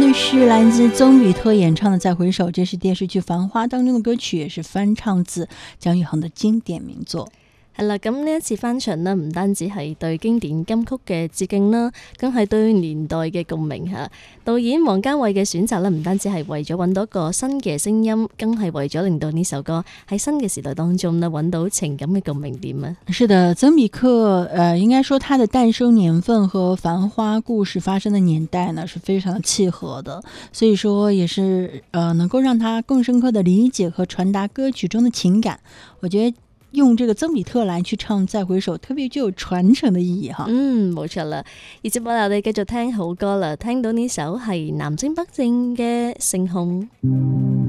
的是来自曾比特演唱的《再回首》，这是电視剧《繁花》當中的歌曲，也是翻唱自姜育恒的經典名作。 係啦，咁呢一次翻唱呢，唔單止係對經典金曲嘅致敬啦，更係對年代嘅共鳴嚇。導演王家衛嘅選擇呢，唔單止係為咗揾到一個新嘅聲音，更係為咗令到呢首歌喺新嘅時代當中呢，揾到情感嘅共鳴點啊。 是的，曾比克應該說它的誕生年份和《繁花》故事發生的年代呢，是非常契合的，所以說也是能夠讓他更深刻的理解和傳達歌曲中的情感。我覺得用這個曾比特來去唱《再回首》特別具有傳承的意義哈。 冇錯啦。而接落嚟我哋繼續聽好歌啦，聽到呢首係南征北戰嘅《星空》。